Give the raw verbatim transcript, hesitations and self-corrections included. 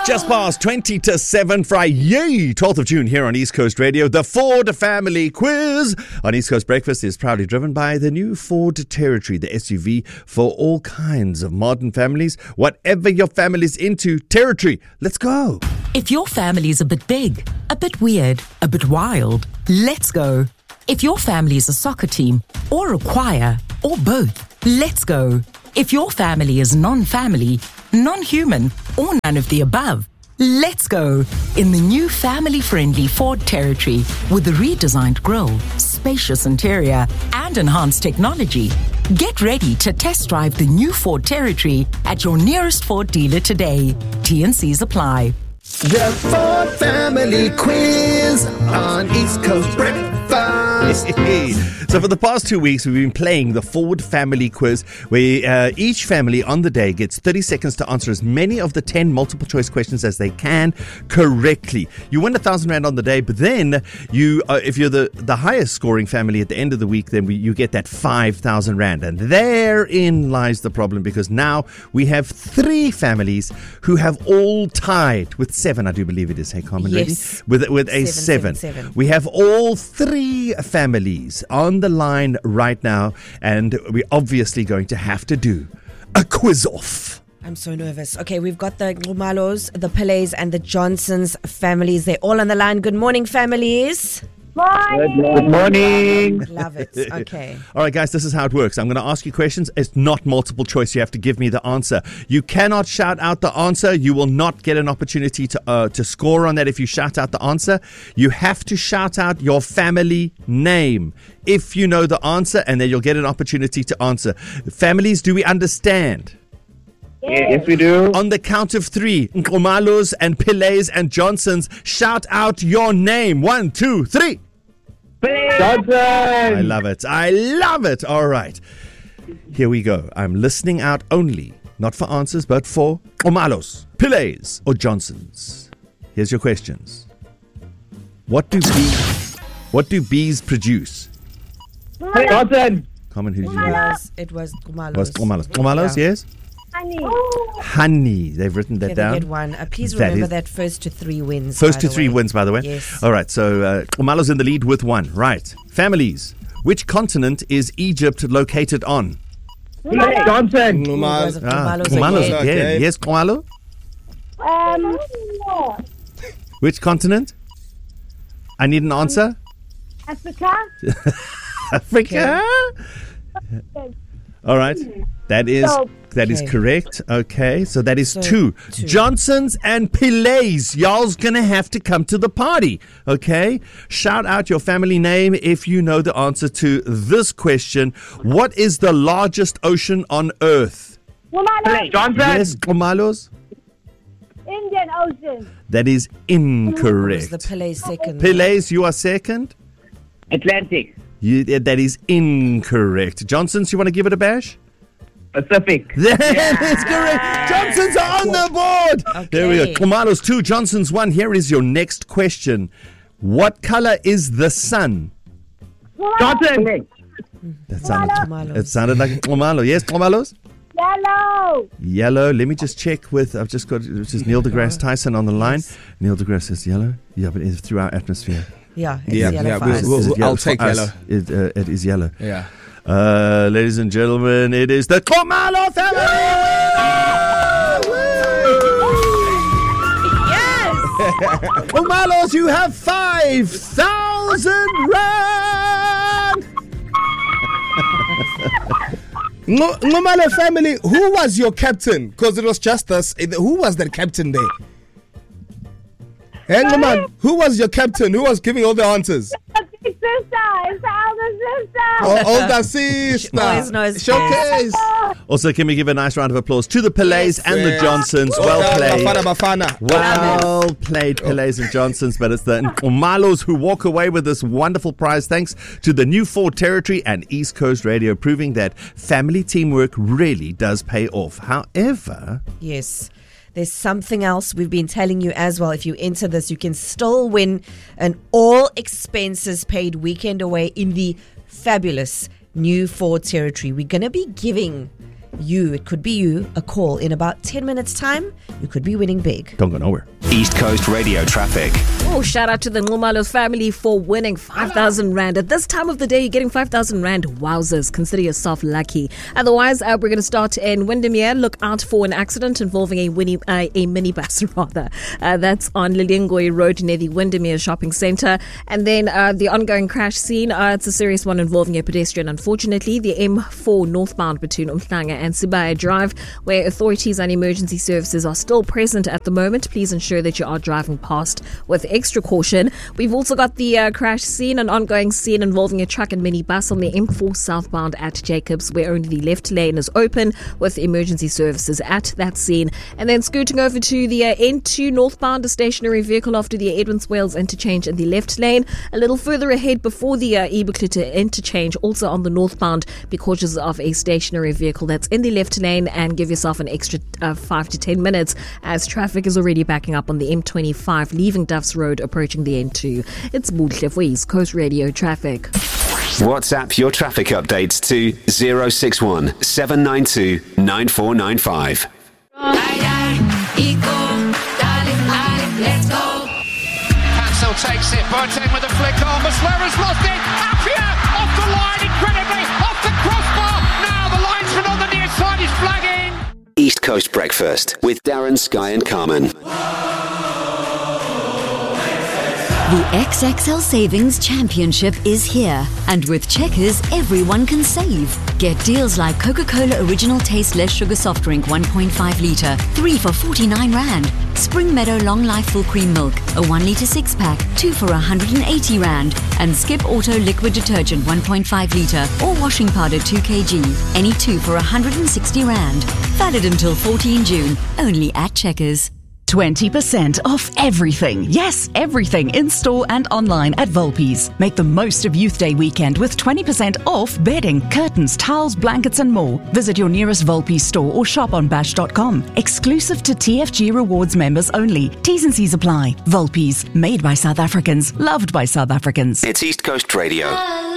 Just past twenty to seven, Friday, twelfth of June here on East Coast Radio. The Ford Family Quiz on East Coast Breakfast is proudly driven by the new Ford Territory, the S U V for all kinds of modern families. Whatever your family's into, Territory. Let's go. If your family's a bit big, a bit weird, a bit wild, let's go. If your family is a soccer team or a choir or both, let's go. If your family is non-family, non-human, or none of the above, let's go in the new family-friendly Ford Territory with the redesigned grille, spacious interior, and enhanced technology. Get ready to test drive the new Ford Territory at your nearest Ford dealer today. T and C's apply. The Ford Family Quiz on East Coast Breakfast. So for the past two weeks, we've been playing the Ford Family Quiz, where uh, each family on the day gets thirty seconds to answer as many of the ten multiple choice questions as they can correctly. You win a thousand rand on the day, but then you, uh, if you're the, the highest scoring family at the end of the week, then we, you get that five thousand rand. And therein lies the problem, because now we have three families who have all tied with seven, I do believe it is. Hey, Carmen, yes. ready? With, with a seven. Seven, seven, seven. We have all three families on the line right now, and we're obviously going to have to do a quiz off. I'm so nervous. Okay, we've got the Ngumalos, the Pillais, and the Johnsons families. They're all on the line. Good morning, families. Morning. Good morning. Love it. Okay. All right, guys, this is how it works. I'm going to ask you questions. It's not multiple choice. You have to give me the answer. You cannot shout out the answer. You will not get an opportunity to uh, to score on that if you shout out the answer. You have to shout out your family name if you know the answer, and then you'll get an opportunity to answer. Families, do we understand? Yes, we do. On the count of three, Ngumalos and Pillais and Johnsons, shout out your name. One, two, three. Johnson. I love it. I love it. All right. Here we go. I'm listening out only, not for answers, but for Ngumalos, Pillais, or Johnsons. Here's your questions. What do bees, what do bees produce? Johnson. Carmen, who did you It know? was, it was Ngumalos. Was Ngumalos. Ngumalos, Yeah. yes? Honey. Honey. They've written that Okay, down. they get one. Uh, please That remember is- that first to three wins. First by to the three way. wins, by the way. Yes. All right, so uh, Umalo's in the lead with one. Right. Families. Which continent is Egypt located on? Johnson. It was Ah, Ngumalos Ngumalos again. again. Okay. Yes, Ngumalo? Um, Which continent? I need an answer. Africa. Africa? All right. That is that is Okay. correct. Okay, so that is So, two. two. Johnsons and Pillais, y'all's gonna have to come to the party. Okay? Shout out your family name if you know the answer to this question. What is the largest ocean on Earth? Johnson. Yes, Ngumalos? Indian Ocean. That is It was incorrect. the Pillais second. Pillais, you are second. Atlantic. You, that is incorrect. Johnsons, you want to give it a bash? Pacific. That is correct. Johnsons are on the board. There we Okay. go. Kumalos two, Johnsons one. Here is your next question. What color is the sun? Johnson. That sounded, Kumalos. it sounded like Kumalo. Yes, Kumalos? Yellow. Yellow. Let me just check with, I've just got, it's just Neil deGrasse Tyson on the line. Neil deGrasse says yellow. Yeah, but it's through our atmosphere. Yeah, it's Yeah, yellow yeah, for we'll- us. we'll- Is it I'll for take us? yellow. It, uh, it is yellow. Yeah. Uh, ladies and gentlemen, it is the Kumalo family. Yes! Kumalos, you have five thousand rand. Ngumalo family, who was your captain? Because it was just us. Who was the captain there? Hey, Nguman, who was your captain? Who was giving all the answers? Big sister. It's the elder sister. Oh, older sister. Always knows Showcase. Also, can we give a nice round of applause to the Pillais Yes. and the Yes. Johnsons? Well Well done, played. Bafana Bafana. Well played, Pillais and Johnsons, but it's the Ngumalos who walk away with this wonderful prize thanks to the new Ford Territory and East Coast Radio, proving that family teamwork really does pay off. However, Yes. There's something else we've been telling you as well. If you enter this, you can still win an all expenses paid weekend away in the fabulous new Ford Territory. We're going to be giving you, it could be you, a call in about ten minutes time. You could be winning big. Don't go nowhere. East Coast Radio Traffic. Oh, shout out to the Nxumalos family for winning five thousand rand. At this time of the day, you're getting five thousand rand. Wowzers, consider yourself lucky. Otherwise, uh, we're going to start in Windermere. Look out for an accident involving a, winnie, uh, a minibus, rather. Uh, that's on Lilingwe Road near the Windermere Shopping Centre. And then uh, the ongoing crash scene, uh, it's a serious one involving a pedestrian, unfortunately. The M four northbound between Umhlanga and Sibaya Drive, where authorities and emergency services are still present at the moment. Please ensure that you are driving past with extra caution. We've also got the uh, crash scene, an ongoing scene involving a truck and minibus on the M four southbound at Jacobs, where only the left lane is open with emergency services at that scene. And then scooting over to the uh, N two northbound, a stationary vehicle after the Edmonds Wales interchange in the left lane. A little further ahead before the uh, Ebuklita interchange, also on the northbound, be cautious of a stationary vehicle that's in the left lane and give yourself an extra uh, five to ten minutes as traffic is already backing up on the M twenty-five leaving Duffs Road approaching the N two. It's Buhle for East Coast Radio Traffic. WhatsApp your traffic updates to zero six one seven nine two nine four nine five. Hansel takes it, Boateng with a flick on, Muslera's lost it, Appiah off the line, incredibly, off the crossbar, now the linesman on the near side is flagging. East Coast Breakfast with Darren, Sky and Carmen. The X X L Savings Championship is here, and with Checkers, everyone can save. Get deals like Coca-Cola Original Taste Less Sugar Soft Drink one point five litre, three for forty-nine rand. Spring Meadow Long Life Full Cream Milk, a one litre six pack, two for one hundred eighty rand. And Skip Auto Liquid Detergent one point five litre or washing powder two kilograms, any two for one hundred sixty rand. Valid until fourteenth June, only at Checkers. twenty percent off everything. Yes, everything in store and online at Volpi's. Make the most of Youth Day weekend with twenty percent off bedding, curtains, towels, blankets and more. Visit your nearest Volpi's store or shop on bash dot com. Exclusive to T F G Rewards members only. T's and C's apply. Volpi's, made by South Africans, loved by South Africans. It's East Coast Radio.